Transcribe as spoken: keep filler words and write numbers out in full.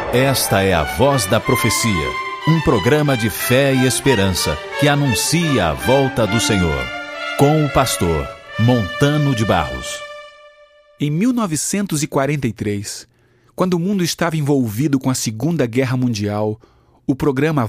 Esta é a Voz da Profecia, um programa de fé e esperança que anuncia a volta do Senhor, com o pastor Montano de Barros. Em mil novecentos e quarenta e três, quando o mundo estava envolvido com a Segunda Guerra Mundial, o programa